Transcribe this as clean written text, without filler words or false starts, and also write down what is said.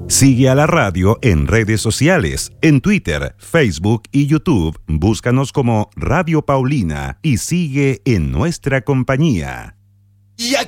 Sigue a la radio en redes sociales, en Twitter, Facebook y YouTube. Búscanos como Radio Paulina y sigue en nuestra compañía. Y aquí